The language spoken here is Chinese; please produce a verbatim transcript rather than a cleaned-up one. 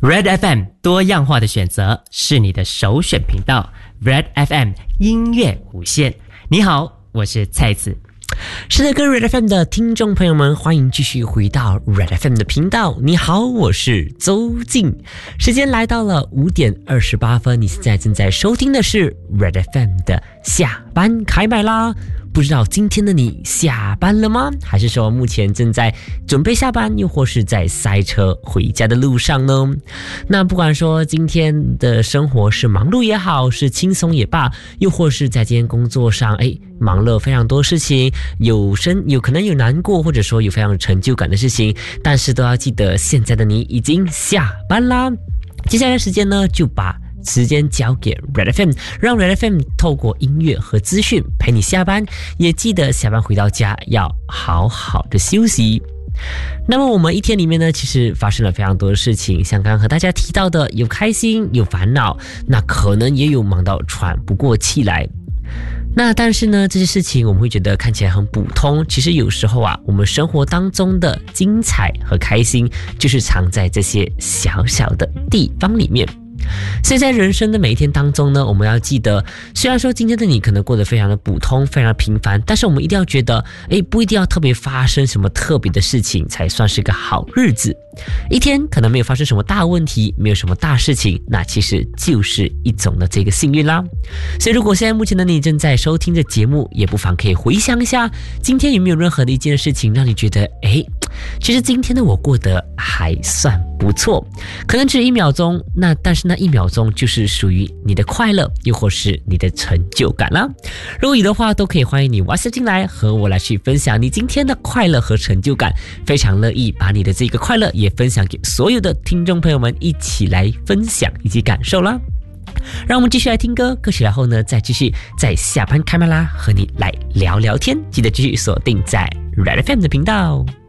Red F M 多样化的选择是你的首选频道 Red F M 音乐无限。你好，我是蔡子。 是的，各位 Red F M 的听众朋友们，欢迎继续回到 Red F M 的频道。你好，我是周静。时间来到了五点二十八分，你现在正在收听的是 Red F M 的下班开麦啦。不知道今天的你下班了吗？还是说目前正在准备下班，又或是在塞车回家的路上呢？那不管说今天的生活是忙碌也好，是轻松也罢，又或是在今天工作上哎忙了非常多事情，有生有可能有难过，或者说有非常有成就感的事情，但是都要记得现在的你已经下班啦。接下来的时间呢，就把时间交给 Red F M， 让 Red F M 透过音乐和资讯陪你下班，也记得下班回到家要好好的休息。那么我们一天里面呢，其实发生了非常多的事情，像刚刚和大家提到的，有开心有烦恼，那可能也有忙到喘不过气来。那但是呢，这些事情我们会觉得看起来很普通，其实有时候啊，我们生活当中的精彩和开心就是藏在这些小小的地方里面。所以在人生的每一天当中呢，我们要记得，虽然说今天的你可能过得非常的普通非常的平凡，但是我们一定要觉得诶，不一定要特别发生什么特别的事情才算是个好日子。一天可能没有发生什么大问题，没有什么大事情，那其实就是一种的这个幸运啦。所以如果现在目前的你正在收听着节目，也不妨可以回想一下，今天有没有任何的一件事情让你觉得诶，其实今天的我过得还算不错，可能只一秒钟，那但是那一秒钟就是属于你的快乐，又或是你的成就感啦。如果有的话，都可以欢迎你 WhatsApp 进来，和我来去分享你今天的快乐和成就感，非常乐意把你的这个快乐也分享给所有的听众朋友们，一起来分享以及感受啦。让我们继续来听歌，歌曲然后呢，再继续在下班开麦啦，和你来聊聊天。记得继续锁定在 Red F M 的频道。